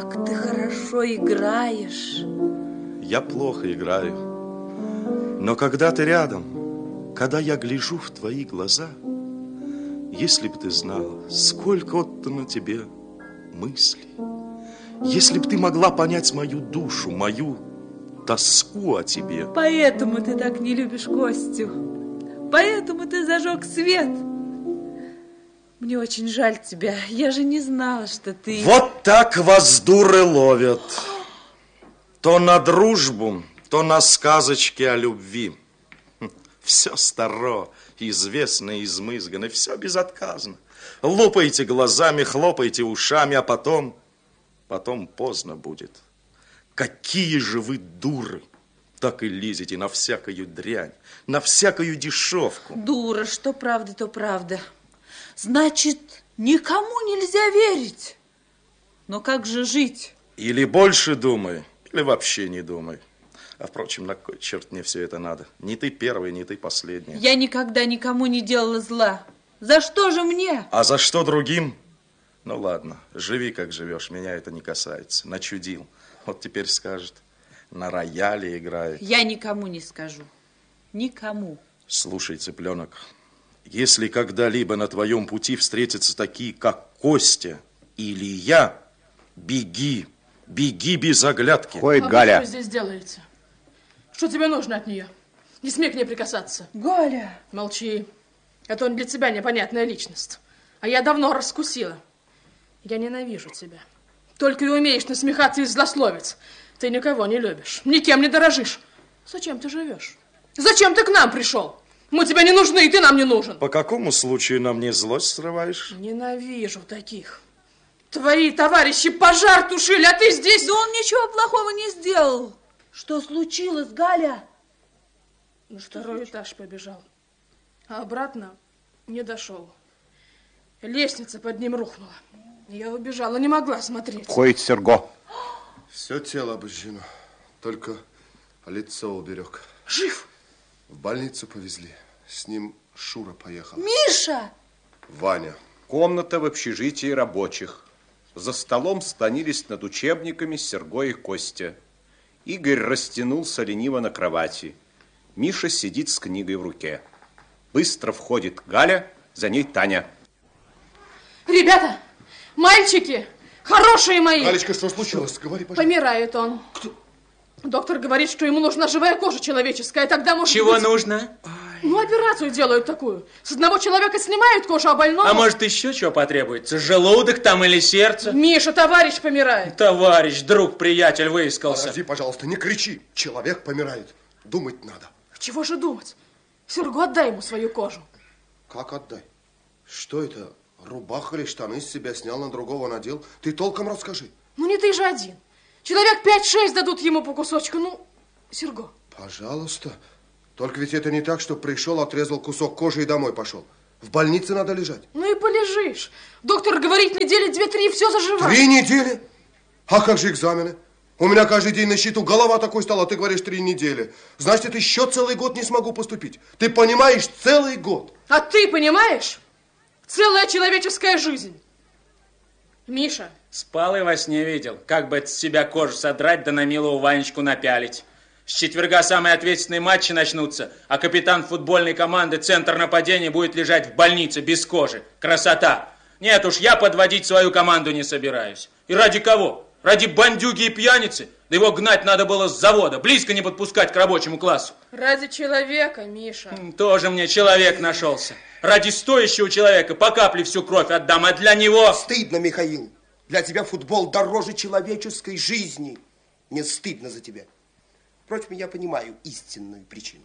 Как ты хорошо играешь. Я плохо играю. Но когда ты рядом, когда я гляжу в твои глаза, если бы ты знала, сколько отдано тебе мыслей, если бы ты могла понять мою душу, мою тоску о тебе. Поэтому ты так не любишь Костю. Поэтому ты зажег свет. Мне очень жаль тебя. Я же не знала, что ты... Вот так вас дуры ловят. То на дружбу, то на сказочки о любви. Все старо, известно, измызгано, все безотказно. Лупайте глазами, хлопайте ушами, а потом поздно будет. Какие же вы дуры! Так и лезете на всякую дрянь, на всякую дешевку. Дура, что правда, то правда. Значит, никому нельзя верить. Но как же жить? Или больше думай, или вообще не думай. А впрочем, на кой черт мне все это надо? Не ты первый, не ты последний. Я никогда никому не делала зла. За что же мне? А за что другим? Ну ладно, живи как живешь, меня это не касается. Начудил. Вот теперь скажет, на рояле играет. Я никому не скажу. Никому. Слушай, цыпленок, если когда-либо на твоем пути встретятся такие, как Костя или я, беги, беги без оглядки. Ходит Галя. Что вы здесь делаете? Что тебе нужно от нее? Не смей к ней прикасаться. Галя! Молчи. Это он для тебя непонятная личность. А я давно раскусила. Я ненавижу тебя. Только и умеешь насмехаться и злословить. Ты никого не любишь, никем не дорожишь. Зачем ты живешь? Зачем ты к нам пришел? Мы тебе не нужны, и ты нам не нужен. По какому случаю на мне злость срываешь? Ненавижу таких. Твои товарищи пожар тушили, а ты здесь... Да он ничего плохого не сделал. Что случилось, Галя? На второй этаж побежал, а обратно не дошел. Лестница под ним рухнула. Я убежала, не могла смотреть. Входит Серго. Все тело обожжено, только лицо уберег. Жив? В больницу повезли. С ним Шура поехал. Миша! Ваня. Комната в общежитии рабочих. За столом склонились над учебниками Серго и Костя. Игорь растянулся лениво на кровати. Миша сидит с книгой в руке. Быстро входит Галя, за ней Таня. Ребята, мальчики, хорошие мои. Галечка, что случилось? Говори, пожалуйста. Помирает он. Кто? Доктор говорит, что ему нужна живая кожа человеческая, тогда может Чего быть... нужно? Ну, операцию делают такую. С одного человека снимают кожу, а больного... А может, еще чего потребуется? Желудок там или сердце? Миша, товарищ помирает. Товарищ, друг, приятель выискался. Подожди, пожалуйста, не кричи. Человек помирает. Думать надо. Чего же думать? Серго, отдай ему свою кожу. Как отдай? Что это? Рубаха или штаны с себя снял, на другого надел? Ты толком расскажи. Ну, не ты же один. Человек 5-6 дадут ему по кусочку. Ну, Серго. Пожалуйста. Только ведь это не так, что пришел, отрезал кусок кожи и домой пошел. В больнице надо лежать. Ну и полежишь. Доктор говорит, недели 2-3, все заживает. 3 недели? А как же экзамены? У меня каждый день на счету голова такой стала, а ты говоришь 3 недели. Значит, еще целый год не смогу поступить. Ты понимаешь, целый год. А ты понимаешь? Целая человеческая жизнь. Миша. Спал и во сне видел, как бы от себя кожу содрать, да на милого Ванечку напялить. С четверга самые ответственные матчи начнутся, а капитан футбольной команды «Центр нападения» будет лежать в больнице без кожи. Красота! Нет уж, я подводить свою команду не собираюсь. И ради кого? Ради бандюги и пьяницы? Да его гнать надо было с завода, близко не подпускать к рабочему классу. Ради человека, Миша. Тоже мне человек нашелся. Ради стоящего человека по капле всю кровь отдам, а для него... Стыдно, Михаил. Для тебя футбол дороже человеческой жизни. Мне стыдно за тебя. Впрочем, я понимаю истинную причину.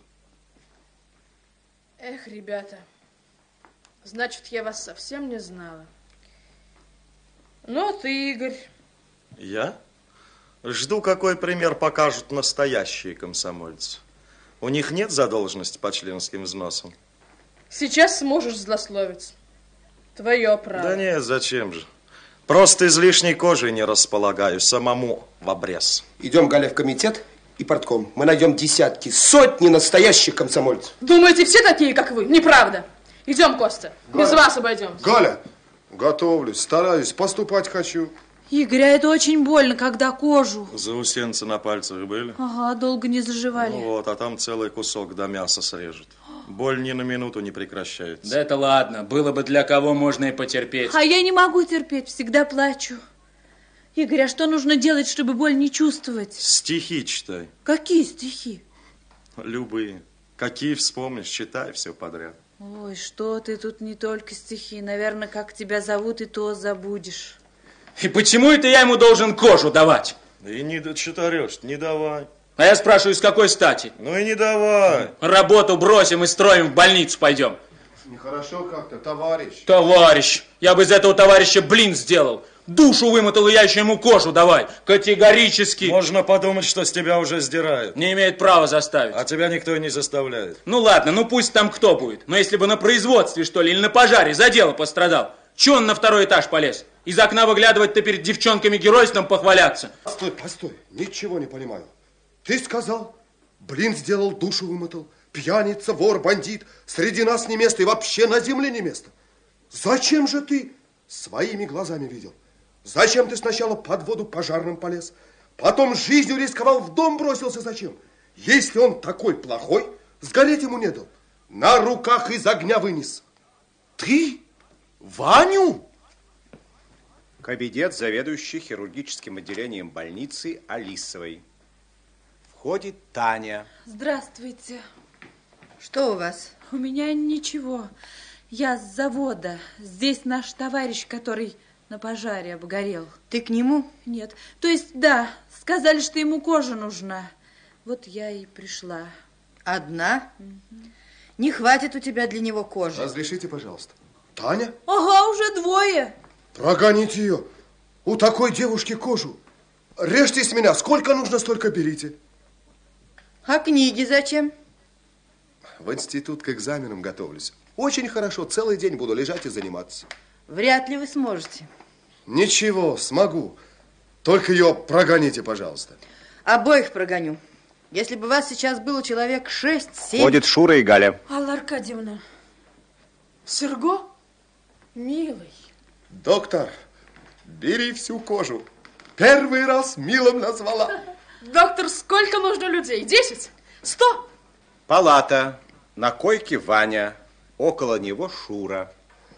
Эх, ребята, значит, я вас совсем не знала. Ну, а ты, Игорь? Я? Жду, какой пример покажут настоящие комсомольцы. У них нет задолженности по членским взносам? Сейчас сможешь злословить. Твое право. Да нет, зачем же? Просто излишней кожей не располагаю, самому в обрез. Идем, Галя, в комитет и портком. Мы найдем десятки, сотни настоящих комсомольцев. Думаете, все такие, как вы? Неправда. Идем, Костя. Галя. Без вас обойдемся. Галя, готовлюсь, стараюсь, поступать хочу. Игорь, а это очень больно, когда кожу. Заусенцы на пальцах были? Ага, долго не заживали. Ну вот, а там целый кусок до мяса срежут. Боль ни на минуту не прекращается. Да это ладно, было бы для кого можно и потерпеть. А я не могу терпеть, всегда плачу. Игорь, а что нужно делать, чтобы боль не чувствовать? Стихи читай. Какие стихи? Любые. Какие вспомнишь, читай все подряд. Ой, что ты тут не только стихи. Наверное, как тебя зовут, и то забудешь. И почему это я ему должен кожу давать? И не читарешь, не давай. А я спрашиваю, с какой стати? Ну и не давай. Работу бросим и строим, в больницу пойдем. Нехорошо как-то, товарищ. Товарищ, я бы из этого товарища блин сделал. Душу вымотал, и я еще ему кожу давай. Категорически. Можно подумать, что с тебя уже сдирают. Не имеет права заставить. А тебя никто и не заставляет. Ну ладно, ну пусть там кто будет. Но если бы на производстве, что ли, или на пожаре за дело пострадал, чего он на второй этаж полез? Из окна выглядывать-то перед девчонками геройством похваляться. Постой, постой, ничего не понимаю. Ты сказал, блин сделал, душу вымотал, пьяница, вор, бандит, среди нас не место и вообще на земле не место. Зачем же ты своими глазами видел? Зачем ты сначала под воду пожарным полез, потом жизнью рисковал, в дом бросился? Зачем? Если он такой плохой, сгореть ему не дал. На руках из огня вынес. Ты? Ваню? Кабинет заведующей хирургическим отделением больницы Алисовой. Входит Таня. Здравствуйте. Что у вас? У меня ничего. Я с завода. Здесь наш товарищ, который на пожаре обгорел. Ты к нему? Нет. То есть, да, сказали, что ему кожа нужна. Вот я и пришла. Одна? Не хватит у тебя для него кожи. Разрешите, пожалуйста. Таня? Ага, уже двое. Прогоните ее. У такой девушки кожу. Режьте с меня. Сколько нужно, столько берите. А книги зачем? В институт к экзаменам готовлюсь. Очень хорошо. Целый день буду лежать и заниматься. Вряд ли вы сможете. Ничего, смогу. Только ее прогоните, пожалуйста. Обоих прогоню. Если бы вас сейчас было человек 6-7... Ходит Шура и Галя. Алла Аркадьевна, Серго, милый. Доктор, бери всю кожу. Первый раз милым назвала. Доктор, сколько нужно людей? 10? 100? Палата. На койке Ваня. Около него Шура.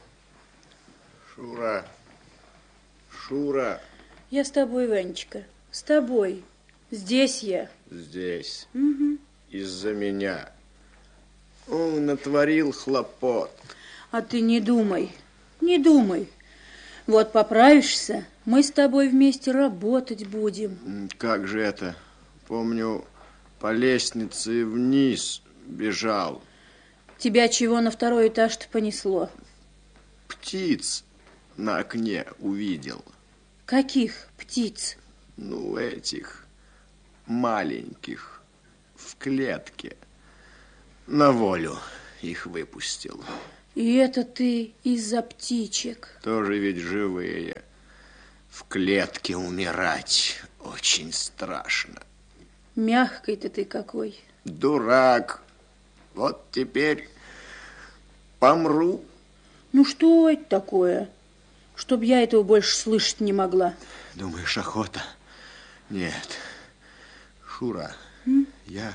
Шура. Шура. Я с тобой, Ванечка. С тобой. Здесь я. Здесь. Угу. Из-за меня. Он натворил хлопот. А ты не думай. Не думай. Вот поправишься, мы с тобой вместе работать будем. Как же это? Помню, по лестнице вниз бежал. Тебя чего на второй этаж-то понесло? Птиц на окне увидел. Каких птиц? Ну, этих маленьких в клетке. На волю их выпустил. И это ты из-за птичек. Тоже ведь живые. В клетке умирать очень страшно. Мягкий-то ты какой. Дурак. Вот теперь помру. Ну что это такое? Чтоб я этого больше слышать не могла. Думаешь, охота? Нет. Шура, я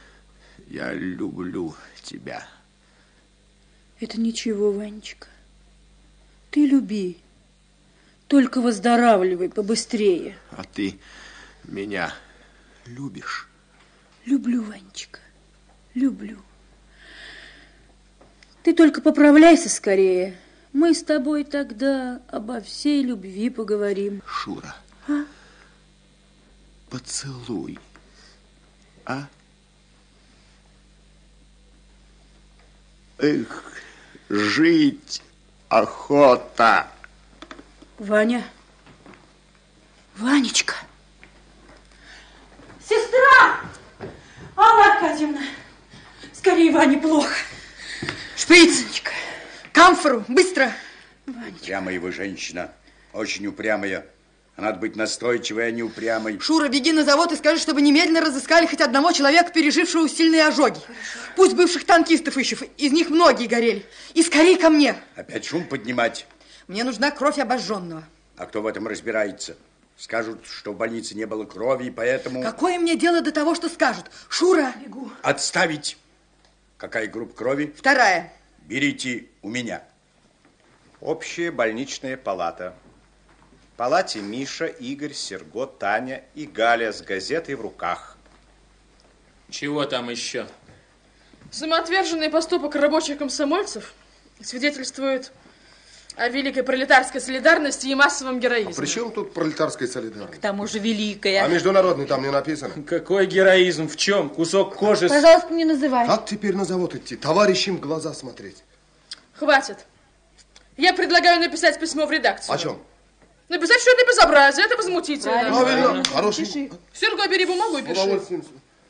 люблю тебя. Это ничего, Ванечка. Ты люби. Только выздоравливай побыстрее. А ты меня любишь? Люблю, Ванечка. Люблю. Ты только поправляйся скорее. Мы с тобой тогда обо всей любви поговорим. Шура, поцелуй, а? Эх, жить охота. Ваня. Ванечка. Сестра! Алла Аркадьевна, скорее, Ване плохо. Шприцечка, камфору, быстро. Ванечка. Упрямая вы женщина, очень упрямая. Надо быть настойчивой, а не упрямой. Шура, беги на завод и скажи, чтобы немедленно разыскали хоть одного человека, пережившего сильные ожоги. Хорошо. Пусть бывших танкистов ищут, из них многие горели. И скорее ко мне. Опять шум поднимать. Мне нужна кровь обожженного. А кто в этом разбирается? Скажут, что в больнице не было крови, и поэтому... Какое мне дело до того, что скажут? Шура! Бегу. Отставить. Какая группа крови? 2. Берите у меня. Общая больничная палата. В палате Миша, Игорь, Серго, Таня и Галя с газетой в руках. Чего там еще? Самоотверженный поступок рабочих комсомольцев свидетельствует о великой пролетарской солидарности и массовом героизме. При чем тут пролетарская солидарность? К тому же великая. А международный там не написано. Какой героизм? В чем? Кусок кожи... Пожалуйста, не называй. Как теперь на завод идти? Товарищам в глаза смотреть. Хватит. Я предлагаю написать письмо в редакцию. О чем? Написать, что это безобразие, это возмутительно. Правильно. Хороший. Серго, бери бумагу и С пиши. удовольствием.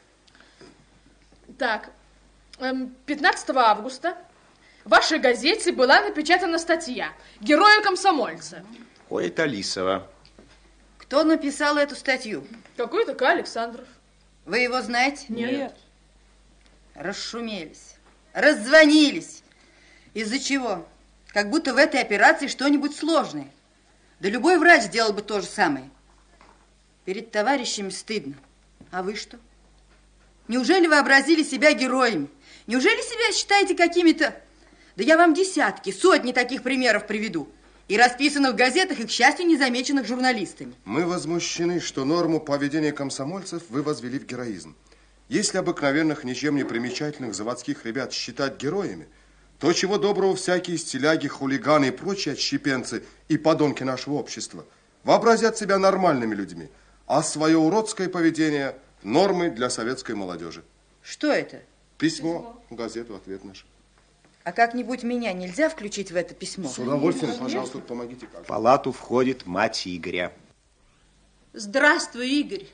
Так, 15 августа в вашей газете была напечатана статья «Герои-комсомольцы». Ой, это Лисова. Кто написал эту статью? Какой-то К. Александров. Вы его знаете? Нет. Расшумелись. Раззвонились. Из-за чего? Как будто в этой операции что-нибудь сложное. Да любой врач сделал бы то же самое. Перед товарищами стыдно. А вы что? Неужели вообразили себя героями? Неужели себя считаете какими-то... Да я вам десятки, сотни таких примеров приведу. И расписанных в газетах, и, к счастью, незамеченных журналистами. Мы возмущены, что норму поведения комсомольцев вы возвели в героизм. Если обыкновенных, ничем не примечательных заводских ребят считать героями, то чего доброго всякие стиляги, хулиганы и прочие отщепенцы и подонки нашего общества вообразят себя нормальными людьми, а свое уродское поведение нормой для советской молодежи. Что это? Письмо, газету, ответ наш. А как-нибудь меня нельзя включить в это письмо? С удовольствием, пожалуйста, помогите. В палату входит мать Игоря. Здравствуй, Игорь.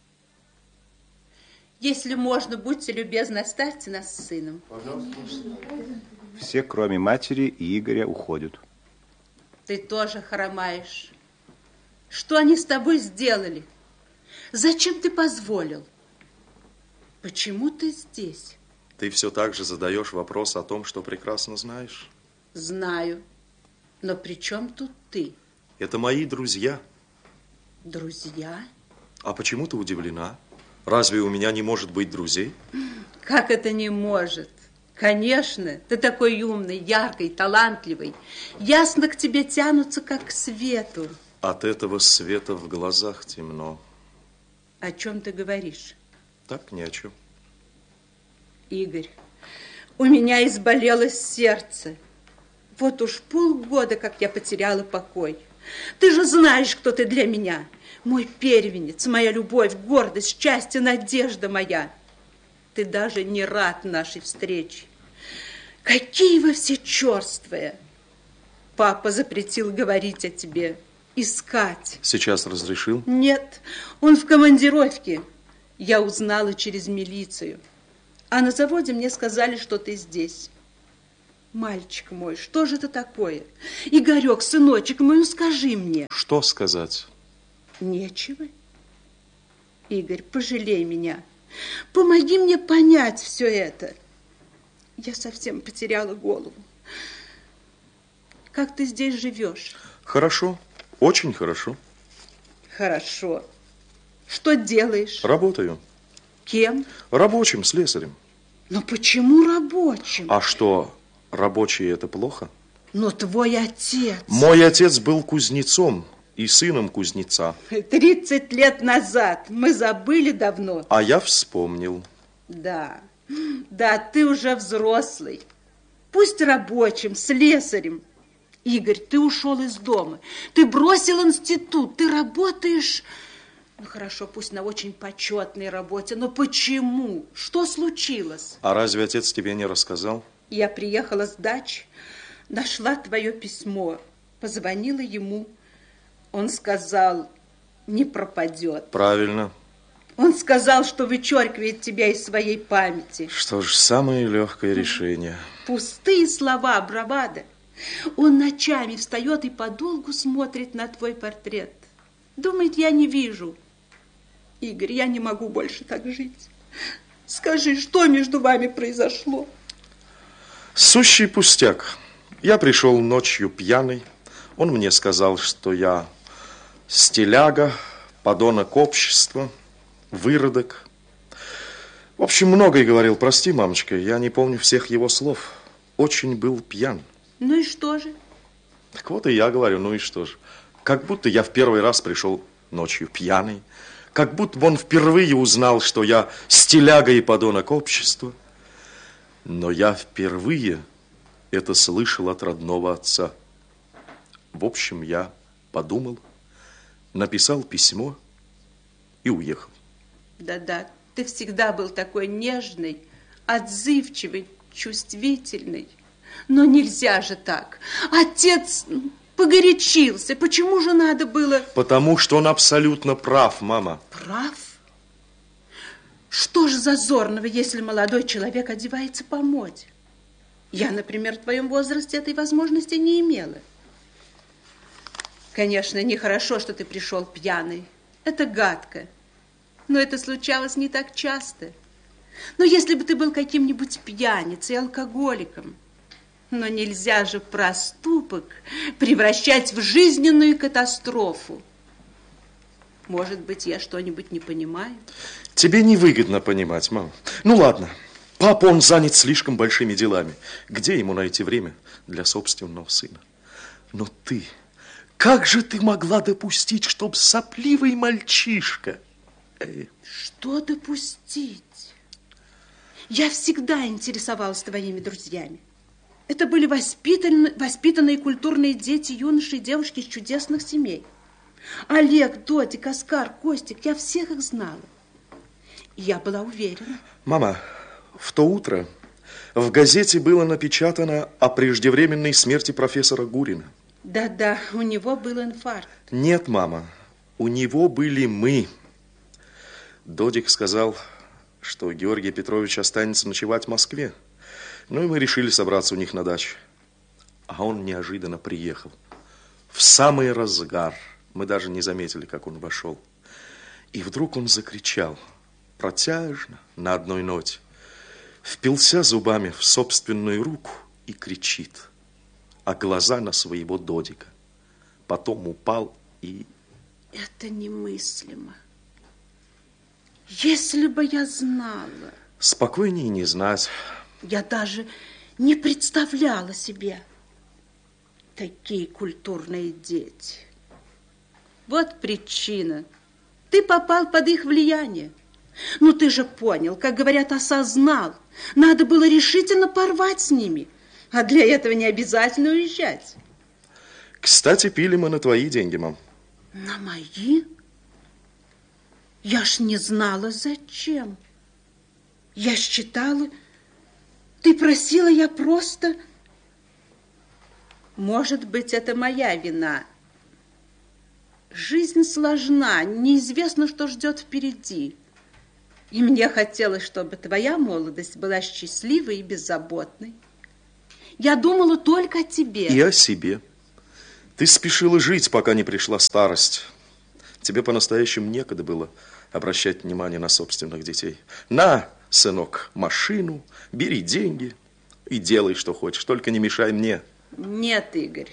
Если можно, будьте любезны, оставьте нас с сыном. Пожалуйста. Все, кроме матери и Игоря, уходят. Ты тоже хромаешь. Что они с тобой сделали? Зачем ты позволил? Почему ты здесь? Ты все так же задаешь вопрос о том, что прекрасно знаешь. Знаю. Но при чем тут ты? Это мои друзья. Друзья? А почему ты удивлена? Разве у меня не может быть друзей? Как это не может? Конечно, ты такой умный, яркий, талантливый. Ясно, к тебе тянутся, как к свету. От этого света в глазах темно. О чем ты говоришь? Так, ни о чем. Игорь, у меня изболелось сердце. Вот уж полгода, как я потеряла покой. Ты же знаешь, кто ты для меня. Мой первенец, моя любовь, гордость, счастье, надежда моя. Ты даже не рад нашей встрече. Какие вы все черствые. Папа запретил говорить о тебе, искать. Сейчас разрешил? Нет, он в командировке. Я узнала через милицию. А на заводе мне сказали, что ты здесь. Мальчик мой, что же это такое? Игорек, сыночек мой, ну скажи мне. Что сказать? Нечего. Игорь, пожалей меня. Помоги мне понять все это. Я совсем потеряла голову. Как ты здесь живешь? Хорошо, очень хорошо. Хорошо. Что делаешь? Работаю. Кем? Рабочим, слесарем. Но почему рабочим? А что, рабочие это плохо? Но твой отец... Мой отец был кузнецом и сыном кузнеца. 30 лет назад. Мы забыли давно. А я вспомнил. Да, да, ты уже взрослый. Пусть рабочим, слесарем. Игорь, ты ушел из дома. Ты бросил институт. Ты работаешь... Ну, хорошо, пусть на очень почетной работе. Но почему? Что случилось? А разве отец тебе не рассказал? Я приехала с дачи, нашла твое письмо, позвонила ему. Он сказал, не пропадет. Правильно. Он сказал, что вычеркивает тебя из своей памяти. Что ж, самое легкое решение. Пустые слова, бравада. Он ночами встает и подолгу смотрит на твой портрет. Думает, я не вижу. Игорь, я не могу больше так жить. Скажи, что между вами произошло? Сущий пустяк. Я пришел ночью пьяный. Он мне сказал, что я стиляга, подонок общества, выродок. В общем, многое говорил. Прости, мамочка, я не помню всех его слов. Очень был пьян. Ну и что же? Так вот и я говорю, ну и что же. Как будто я в первый раз пришел ночью пьяный. Как будто он впервые узнал, что я стиляга и подонок общества. Но я впервые это слышал от родного отца. В общем, я подумал, написал письмо и уехал. Да-да, ты всегда был такой нежный, отзывчивый, чувствительный. Но нельзя же так. Отец погорячился. Почему же надо было... Потому что он абсолютно прав, мама. Прав? Что же зазорного, если молодой человек одевается по моде? Я, например, в твоем возрасте этой возможности не имела. Конечно, нехорошо, что ты пришел пьяный. Это гадко. Но это случалось не так часто. Но если бы ты был каким-нибудь пьяницей, алкоголиком... Но нельзя же проступок превращать в жизненную катастрофу. Может быть, я что-нибудь не понимаю? Тебе невыгодно понимать, мама. Ну ладно, папа, он занят слишком большими делами. Где ему найти время для собственного сына? Но ты, как же ты могла допустить, чтоб сопливый мальчишка... Что допустить? Я всегда интересовалась твоими друзьями. Это были воспитанные культурные дети, юноши и девушки из чудесных семей. Олег, Додик, Оскар, Костик, я всех их знала. И я была уверена. Мама, в то утро в газете было напечатано о преждевременной смерти профессора Гурина. Да-да, у него был инфаркт. Нет, мама, у него были мы. Додик сказал, что Георгий Петрович останется ночевать в Москве. Ну и мы решили собраться у них на даче. А он неожиданно приехал. В самый разгар. Мы даже не заметили, как он вошел. И вдруг он закричал, протяжно, на одной ноте. Впился зубами в собственную руку и кричит. А глаза на своего Додика. Потом упал и... Это немыслимо. Если бы я знала... Спокойнее не знать... Я даже не представляла себе. Такие культурные дети. Вот причина. Ты попал под их влияние. Ну, ты же понял, как говорят, осознал. Надо было решительно порвать с ними. А для этого не обязательно уезжать. Кстати, пили мы на твои деньги, мам. На мои? Я ж не знала, зачем. Я считала... Ты просила, я просто... Может быть, это моя вина. Жизнь сложна, неизвестно, что ждет впереди. И мне хотелось, чтобы твоя молодость была счастливой и беззаботной. Я думала только о тебе. И о себе. Ты спешила жить, пока не пришла старость. Тебе по-настоящему некогда было обращать внимание на собственных детей. На, сынок, машину, бери деньги и делай, что хочешь, только не мешай мне. Нет, Игорь.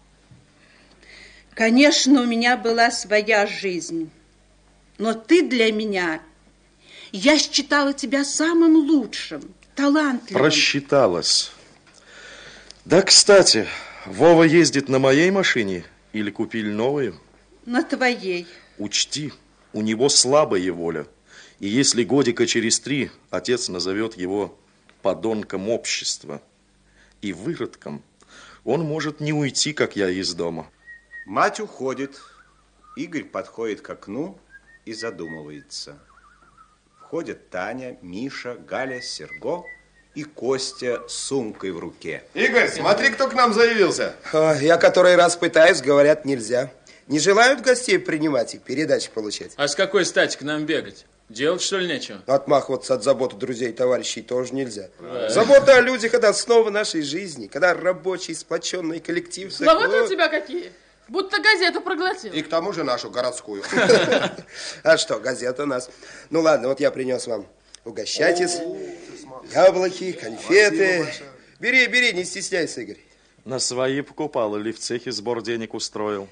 Конечно, у меня была своя жизнь, но ты для меня... Я считала тебя самым лучшим, талантливым. Просчиталась. Да, кстати, Вова ездит на моей машине или купили новую? На твоей. Учти, у него слабая воля. И если годика через 3 отец назовет его подонком общества и выродком, он может не уйти, как я, из дома. Мать уходит. Игорь подходит к окну и задумывается. Входят Таня, Миша, Галя, Серго и Костя с сумкой в руке. Игорь, смотри, кто к нам заявился. Я который раз пытаюсь, говорят, нельзя. Не желают гостей принимать и передачи получать. А с какой стати к нам бегать? Делать, что ли, нечего? Отмахиваться от заботы друзей и товарищей тоже нельзя. Забота о людях – это основа нашей жизни. Когда рабочий, сплоченный коллектив... Слова-то у тебя какие? Будто газету проглотил. И к тому же нашу городскую. А что, газета у нас. Ну ладно, вот я принес вам. Угощайтесь. Яблоки, конфеты. Бери, бери, не стесняйся, Игорь. На свои покупал или в цехе сбор денег устроил?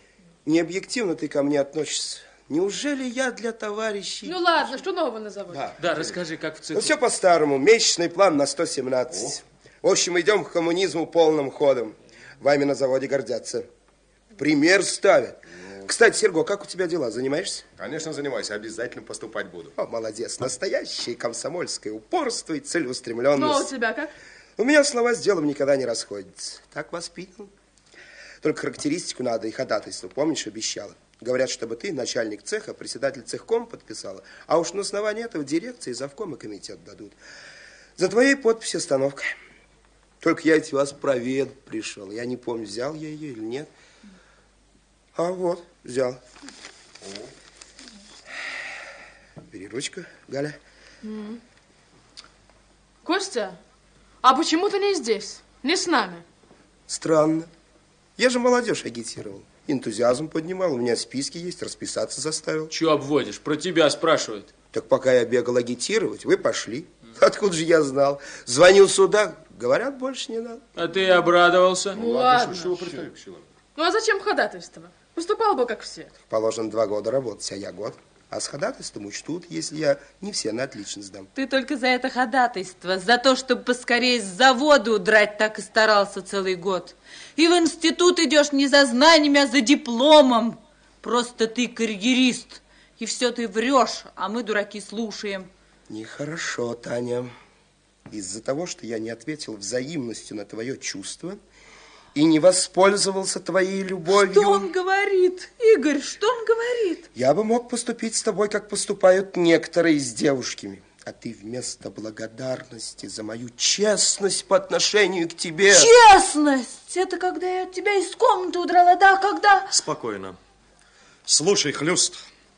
необъективно ты ко мне относишься. Неужели я для товарищей... Ну ладно, что нового на заводе? Да, расскажи, как в ЦИКу. Ну, все по-старому. Месячный план на 117. В общем, идем к коммунизму полным ходом. Вами на заводе гордятся. Пример ставят. Кстати, Серго, как у тебя дела? Занимаешься? Конечно, занимаюсь. Обязательно поступать буду. О, молодец. Настоящее комсомольское упорство и целеустремленность. Ну, а у тебя как? У меня слова с делом никогда не расходятся. Так воспитан. Только характеристику надо и ходатайство. Помнишь, обещала? Говорят, чтобы ты, начальник цеха, председатель цехком подписала. А уж на основании этого дирекции, завком и комитет дадут. За твоей подписью остановка. Только я от вас проведать пришел. Я не помню, взял я ее или нет. А вот, взял. Бери ручку, Галя. Костя, а почему ты не здесь? Не с нами? Странно. Я же молодежь агитировал. Энтузиазм поднимал. У меня списки есть, расписаться заставил. Чего обводишь? Про тебя спрашивают. Так пока я бегал агитировать, вы пошли. Откуда же я знал? Звонил сюда, говорят, больше не надо. А ты обрадовался? Ну ладно. Ну а зачем ходатайство? Поступал бы, как все. Положено 2 года работать, а я год. А с ходатайством учтут, если я не все на отлично сдам. Ты только за это ходатайство, за то, чтобы поскорее с завода удрать, так и старался целый год. И в институт идешь не за знаниями, а за дипломом. Просто ты карьерист, и все ты врешь, а мы, дураки, слушаем. Нехорошо, Таня. Из-за того, что я не ответил взаимностью на твое чувство и не воспользовался твоей любовью... Что он говорит, Игорь, что он говорит? Я бы мог поступить с тобой, как поступают некоторые с девушками. А ты вместо благодарности за мою честность по отношению к тебе... Честность? Это когда я от тебя из комнаты удрала, да, когда... Спокойно. Слушай, Хлюст,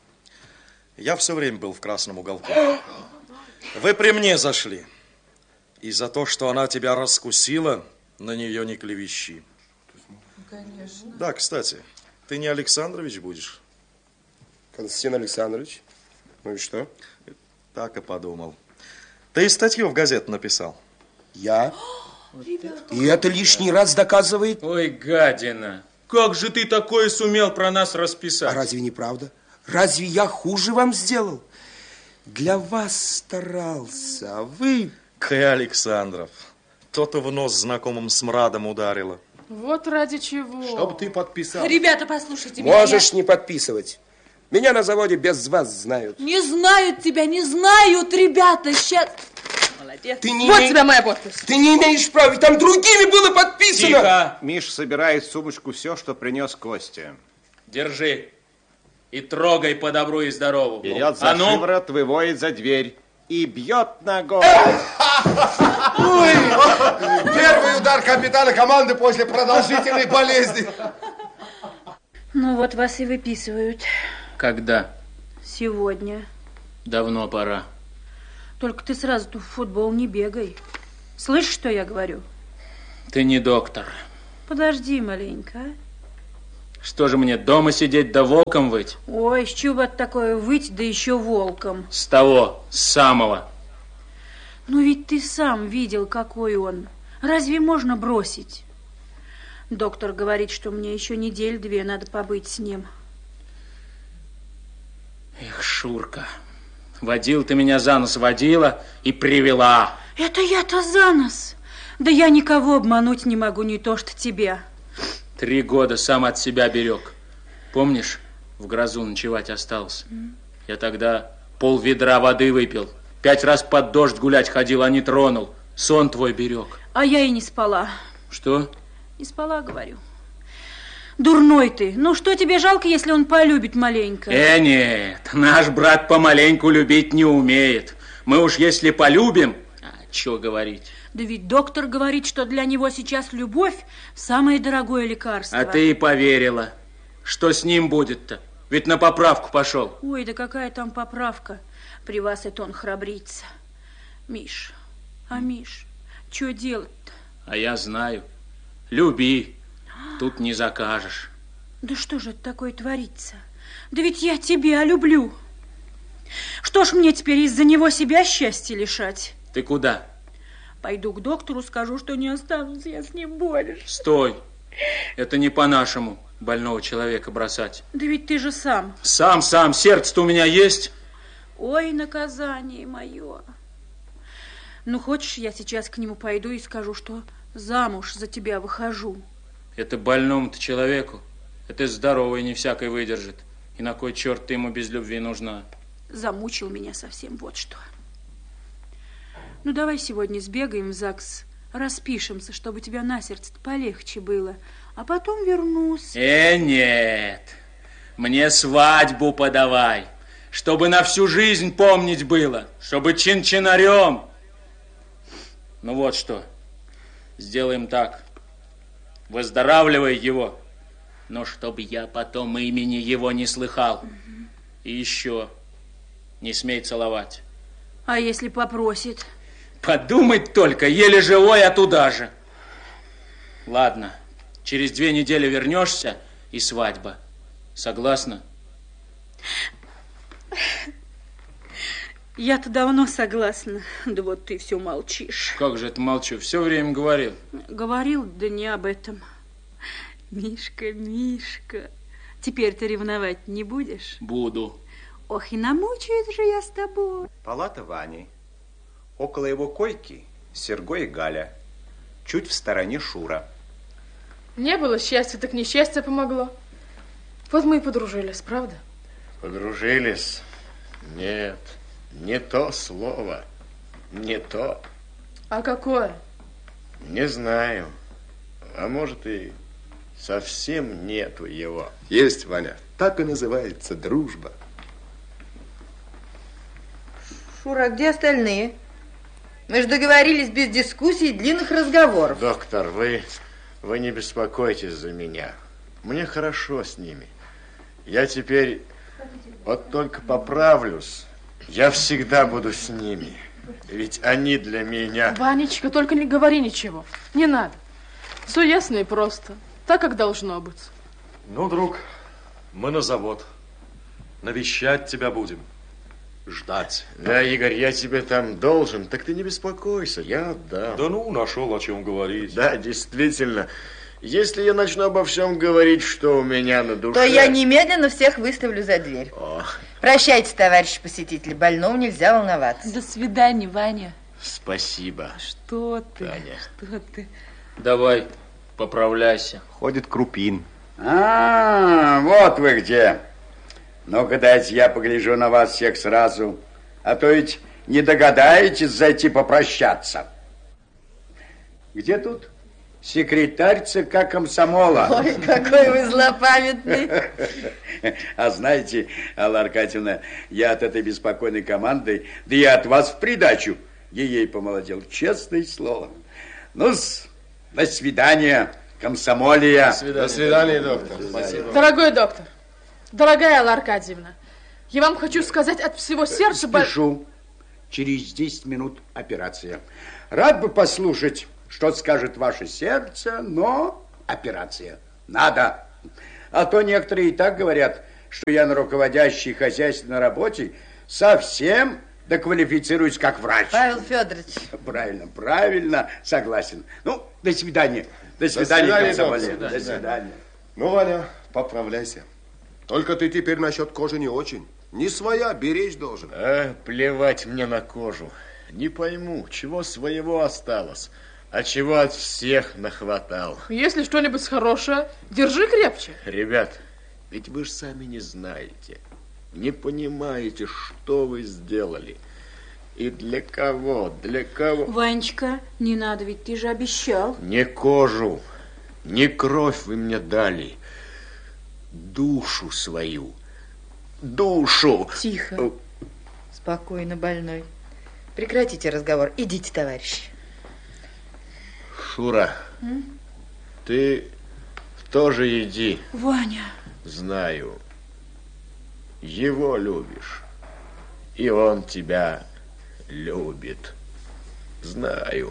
я все время был в красном уголке. Вы при мне зашли. И за то, что она тебя раскусила, на нее не клевещи. Конечно. Да, кстати, ты не Александрович будешь? Константин Александрович. Ну и что? Так и подумал. Ты статью в газету написал. Я? И это лишний раз доказывает... Ой, гадина. Как же ты такое сумел про нас расписать? А разве не правда? Разве я хуже вам сделал? Для вас старался, а вы... Ты, Александров, то-то в нос знакомым смрадом ударило. Вот ради чего. Чтоб ты подписал. Ребята, послушайте меня. Можешь не подписывать. Меня на заводе без вас знают. Не знают тебя, не знают, ребята, сейчас... Молодец. Ты не Вот тебе моя подпись. Ты не имеешь права, там другими было подписано. Тихо! Миш собирает в сумочку все, что принес Костя. Держи. И трогай по добру и здорову. Берет за шиворот, выводит за дверь и бьет ногой. Первый удар капитана команды после продолжительной болезни. Ну вот вас и выписывают. Когда? Сегодня. Давно пора. Только ты сразу-то в футбол не бегай. Слышишь, что я говорю? Ты не доктор. Подожди маленько, а? Что же мне, дома сидеть да волком выть? Ой, с чего это такое выть, да еще волком? С того, с самого. Ну ведь ты сам видел, какой он. Разве можно бросить? Доктор говорит, что мне еще 2 недели надо побыть с ним. Эх, Шурка, водил ты меня за нос, водила и привела. Это я-то за нос. Да я никого обмануть не могу, не то что тебя. 3 года сам от себя берег. Помнишь, в грозу ночевать остался? Я тогда пол-ведра воды выпил. 5 раз под дождь гулять ходил, а не тронул. Сон твой берег. А я и не спала. Что? Не спала, говорю. Дурной ты. Ну, что тебе жалко, если он полюбит маленько? Нет, наш брат помаленьку любить не умеет. Мы уж если полюбим... А что говорить? Да ведь доктор говорит, что для него сейчас любовь самое дорогое лекарство. А ты и поверила. Что с ним будет-то? Ведь на поправку пошел. Ой, да какая там поправка. При вас это он храбрится. Миш, Миш, что делать-то? А я знаю. Люби. Тут не закажешь. Да что же это такое творится? Да ведь я тебя люблю. Что ж мне теперь из-за него себя счастья лишать? Ты куда? Пойду к доктору, скажу, что не останусь я с ним больше. Стой. Это не по-нашему. больного человека бросать. Да ведь ты же сам. Сам, сердце-то у меня есть. Ой, наказание мое. Ну, хочешь, я сейчас к нему пойду и скажу, что замуж за тебя выхожу. Это больному-то человеку. Это здоровый не всякой выдержит. И на кой черт ты ему без любви нужна? Замучил меня совсем, вот что. Ну, давай сегодня сбегаем в ЗАГС, распишемся, чтобы тебя на сердце-то полегче было, а потом вернусь. Нет, мне свадьбу подавай, чтобы на всю жизнь помнить было, чтобы чин-чинарем. Ну вот что, сделаем так, выздоравливай его, но чтобы я потом имени его не слыхал. И еще, не смей целовать. А если попросит? Подумать только, еле живой, а туда же. Ладно, через 2 недели вернешься и свадьба. Согласна? Я-то давно согласна. Да вот ты все молчишь. Как же это молчу? Все время говорил. Говорил, да не об этом. Мишка, Мишка, теперь ты ревновать не будешь? Буду. Ох, и намучаюсь же я с тобой. Палата Вани. Около его койки Серго и Галя. Чуть в стороне Шура. Не было счастья, так несчастье помогло. Вот мы и подружились, правда? Подружились? Нет, не то слово. Не то. А какое? Не знаю. А может, и совсем нету его. Есть, Ваня. Так и называется дружба. Шура, а где остальные? Мы же договорились без дискуссий и длинных разговоров. Доктор, вы не беспокойтесь за меня. Мне хорошо с ними. Я теперь вот только поправлюсь. Я всегда буду с ними. Ведь они для меня... Ванечка, только не говори ничего. Не надо. Все ясно и просто. Так, как должно быть. Ну, друг, мы на завод. Навещать тебя будем. Ждать. Да, Игорь, я тебе там должен. Так ты не беспокойся, я отдам. Да ну, нашел о чем говорить. Да, действительно. Если я начну обо всем говорить, что у меня на душе... То я немедленно всех выставлю за дверь. О. Прощайте, товарищи посетители. Больному нельзя волноваться. До свидания, Ваня. Спасибо. Что ты? Таня. Что ты? Давай, поправляйся. Ходит Крупин. Вот вы где. Ну-ка, дайте я погляжу на вас всех сразу. А то ведь не догадаетесь зайти попрощаться. Где тут секретарь ЦК комсомола? Ой, какой вы злопамятный. А знаете, Алла Аркадьевна, я от этой беспокойной команды, да и от вас в придачу, ей помолодел, честное слово. Ну-с, до свидания, комсомолия. До свидания, доктор. Спасибо. Дорогой доктор, дорогая Алла Аркадьевна, я вам хочу сказать от всего сердца... Спешу. Через 10 минут операция. Рад бы послушать, что скажет ваше сердце, но операция. Надо. А то некоторые и так говорят, что я на руководящей хозяйственной работе совсем доквалифицируюсь как врач. Павел Федорович. Правильно, согласен. Ну, до свидания. До свидания, комсомолия. До свидания. Ну, Ваня, поправляйся. Только ты теперь насчет кожи не очень. Не своя, беречь должен. Плевать мне на кожу. Не пойму, чего своего осталось, а чего от всех нахватал. Если что-нибудь хорошее, держи крепче. Ребят, ведь вы же сами не знаете, не понимаете, что вы сделали. И для кого, для кого. Ванечка, не надо, ведь ты же обещал. Не кожу, не кровь вы мне дали, душу свою. Душу. Тихо. Спокойно, больной. Прекратите разговор. Идите, товарищи. Шура, ты тоже иди. Ваня. Знаю. Его любишь. И он тебя любит. Знаю.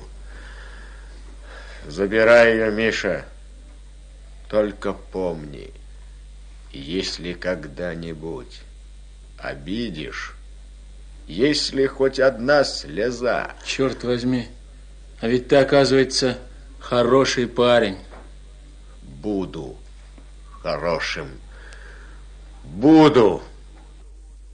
Забирай ее, Миша. Только помни, если когда-нибудь обидишь, если хоть одна слеза... Черт возьми, а ведь ты, оказывается, хороший парень. Буду хорошим. Буду.